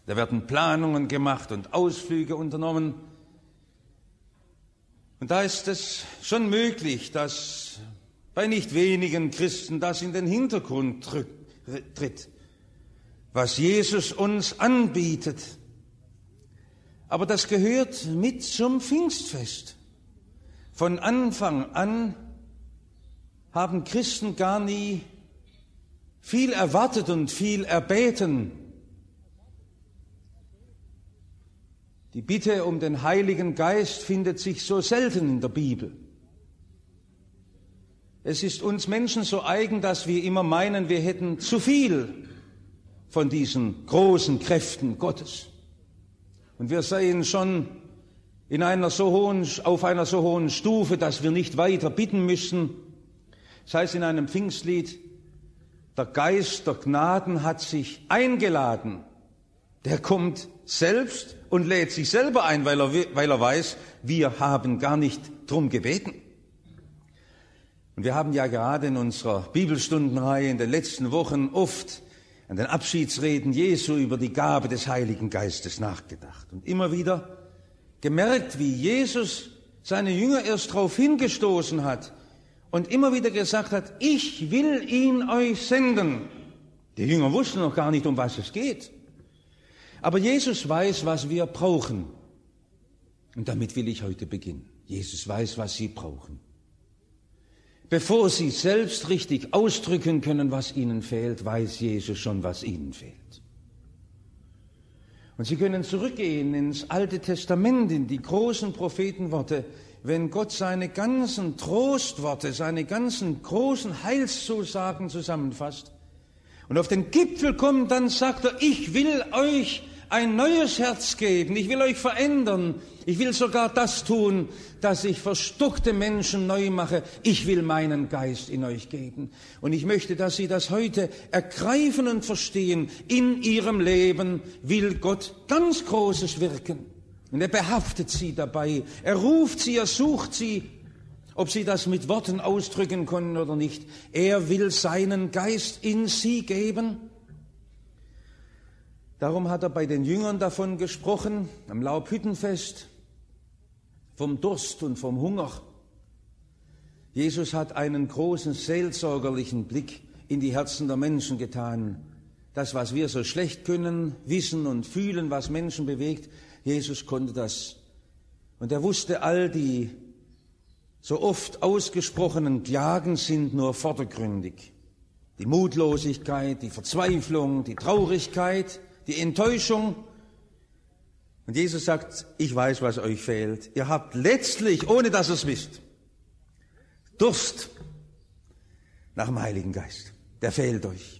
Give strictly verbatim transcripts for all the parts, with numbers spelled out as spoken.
Da werden Planungen gemacht und Ausflüge unternommen. Und da ist es schon möglich, dass bei nicht wenigen Christen das in den Hintergrund tritt, was Jesus uns anbietet. Aber das gehört mit zum Pfingstfest. Von Anfang an haben Christen gar nie viel erwartet und viel erbeten. Die Bitte um den Heiligen Geist findet sich so selten in der Bibel. Es ist uns Menschen so eigen, dass wir immer meinen, wir hätten zu viel von diesen großen Kräften Gottes. Und wir seien schon in einer so hohen, auf einer so hohen Stufe, dass wir nicht weiter bitten müssen. Das heißt in einem Pfingstlied, der Geist der Gnaden hat sich eingeladen. Der kommt selbst und lädt sich selber ein, weil er, weil er weiß, wir haben gar nicht drum gebeten. Und wir haben ja gerade in unserer Bibelstundenreihe in den letzten Wochen oft an den Abschiedsreden Jesu über die Gabe des Heiligen Geistes nachgedacht und immer wieder gemerkt, wie Jesus seine Jünger erst darauf hingestoßen hat und immer wieder gesagt hat, ich will ihn euch senden. Die Jünger wussten noch gar nicht, um was es geht. Aber Jesus weiß, was wir brauchen. Und damit will ich heute beginnen. Jesus weiß, was sie brauchen. Bevor sie selbst richtig ausdrücken können, was ihnen fehlt, weiß Jesus schon, was ihnen fehlt. Und sie können zurückgehen ins Alte Testament, in die großen Prophetenworte, wenn Gott seine ganzen Trostworte, seine ganzen großen Heilszusagen zusammenfasst. Und auf den Gipfel kommt, dann sagt er, ich will euch ein neues Herz geben, ich will euch verändern, ich will sogar das tun, dass ich verstockte Menschen neu mache, ich will meinen Geist in euch geben. Und ich möchte, dass Sie das heute ergreifen und verstehen, in Ihrem Leben will Gott ganz Großes wirken. Und er behaftet Sie dabei, er ruft Sie, er sucht Sie, ob Sie das mit Worten ausdrücken können oder nicht. Er will seinen Geist in Sie geben. Darum hat er bei den Jüngern davon gesprochen, am Laubhüttenfest, vom Durst und vom Hunger. Jesus hat einen großen seelsorgerlichen Blick in die Herzen der Menschen getan. Das, was wir so schlecht können, wissen und fühlen, was Menschen bewegt, Jesus konnte das. Und er wusste, all die so oft ausgesprochenen Klagen sind nur vordergründig. Die Mutlosigkeit, die Verzweiflung, die Traurigkeit, die Enttäuschung. Und Jesus sagt, ich weiß, was euch fehlt. Ihr habt letztlich, ohne dass ihr es wisst, Durst nach dem Heiligen Geist. Der fehlt euch.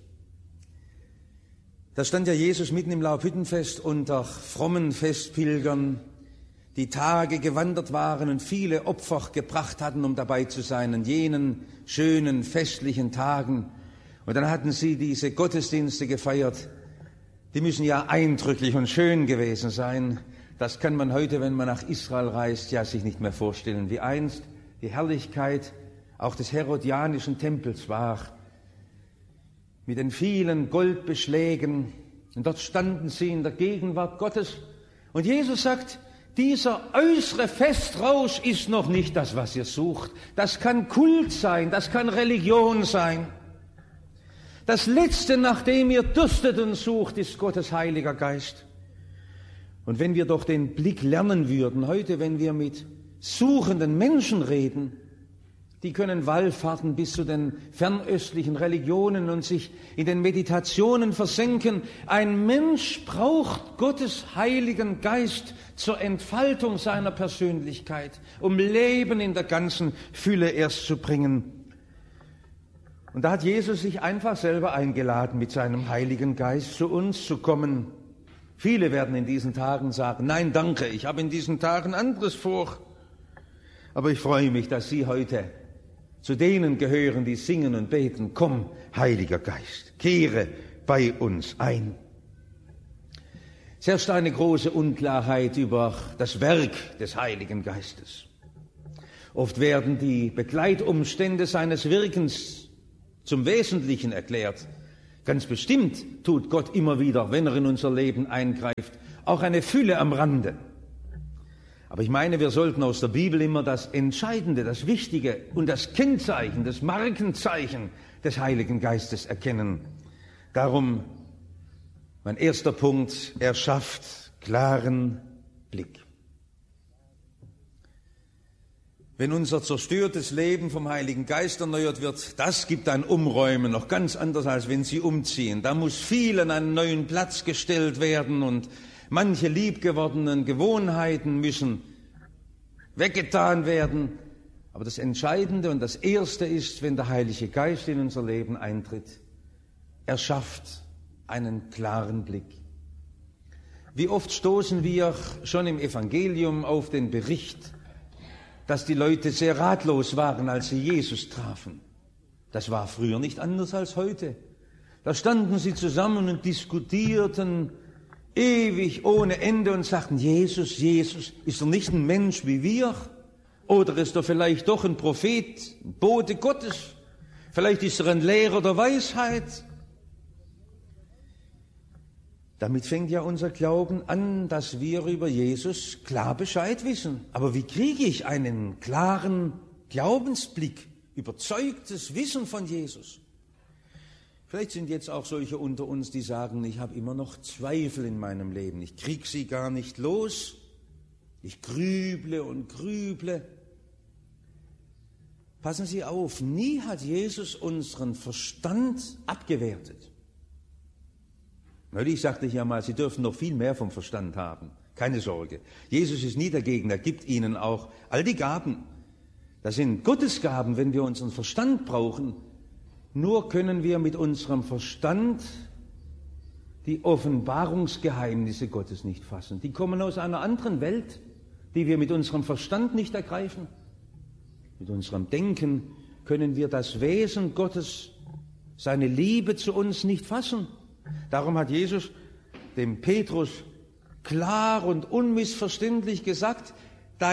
Da stand ja Jesus mitten im Laubhüttenfest unter frommen Festpilgern, die Tage gewandert waren und viele Opfer gebracht hatten, um dabei zu sein, in jenen schönen, festlichen Tagen. Und dann hatten sie diese Gottesdienste gefeiert. Die müssen ja eindrücklich und schön gewesen sein. Das kann man heute, wenn man nach Israel reist, ja sich nicht mehr vorstellen, wie einst die Herrlichkeit auch des herodianischen Tempels war, mit den vielen Goldbeschlägen. Und dort standen sie in der Gegenwart Gottes. Und Jesus sagt, dieser äußere Festrausch ist noch nicht das, was ihr sucht. Das kann Kult sein, das kann Religion sein. Das Letzte, nach dem ihr dürstet und sucht, ist Gottes Heiliger Geist. Und wenn wir doch den Blick lernen würden, heute, wenn wir mit suchenden Menschen reden, die können wallfahrten bis zu den fernöstlichen Religionen und sich in den Meditationen versenken. Ein Mensch braucht Gottes Heiligen Geist zur Entfaltung seiner Persönlichkeit, um Leben in der ganzen Fülle erst zu bringen. Und da hat Jesus sich einfach selber eingeladen, mit seinem Heiligen Geist zu uns zu kommen. Viele werden in diesen Tagen sagen, nein, danke, ich habe in diesen Tagen anderes vor. Aber ich freue mich, dass Sie heute zu denen gehören, die singen und beten, komm, Heiliger Geist, kehre bei uns ein. Es herrscht eine große Unklarheit über das Werk des Heiligen Geistes. Oft werden die Begleitumstände seines Wirkens zum Wesentlichen erklärt. Ganz bestimmt tut Gott immer wieder, wenn er in unser Leben eingreift, auch eine Fülle am Rande. Aber ich meine, wir sollten aus der Bibel immer das Entscheidende, das Wichtige und das Kennzeichen, das Markenzeichen des Heiligen Geistes erkennen. Darum mein erster Punkt, er schafft klaren Blick. Wenn unser zerstörtes Leben vom Heiligen Geist erneuert wird, das gibt ein Umräumen, noch ganz anders, als wenn Sie umziehen. Da muss viel an einen neuen Platz gestellt werden und manche liebgewordenen Gewohnheiten müssen weggetan werden. Aber das Entscheidende und das Erste ist, wenn der Heilige Geist in unser Leben eintritt, er schafft einen klaren Blick. Wie oft stoßen wir schon im Evangelium auf den Bericht, dass die Leute sehr ratlos waren, als sie Jesus trafen. Das war früher nicht anders als heute. Da standen sie zusammen und diskutierten ewig ohne Ende und sagten, Jesus, Jesus, ist er nicht ein Mensch wie wir? Oder ist er vielleicht doch ein Prophet, ein Bote Gottes? Vielleicht ist er ein Lehrer der Weisheit? Damit fängt ja unser Glauben an, dass wir über Jesus klar Bescheid wissen. Aber wie kriege ich einen klaren Glaubensblick, überzeugtes Wissen von Jesus? Vielleicht sind jetzt auch solche unter uns, die sagen, ich habe immer noch Zweifel in meinem Leben. Ich kriege sie gar nicht los. Ich grüble und grüble. Passen Sie auf, nie hat Jesus unseren Verstand abgewertet. Neulich sagte ich ja mal, Sie dürfen noch viel mehr vom Verstand haben. Keine Sorge. Jesus ist nie dagegen, er gibt Ihnen auch all die Gaben. Das sind Gottes Gaben, wenn wir unseren Verstand brauchen. Nur können wir mit unserem Verstand die Offenbarungsgeheimnisse Gottes nicht fassen. Die kommen aus einer anderen Welt, die wir mit unserem Verstand nicht ergreifen. Mit unserem Denken können wir das Wesen Gottes, seine Liebe zu uns nicht fassen. Darum hat Jesus dem Petrus klar und unmissverständlich gesagt,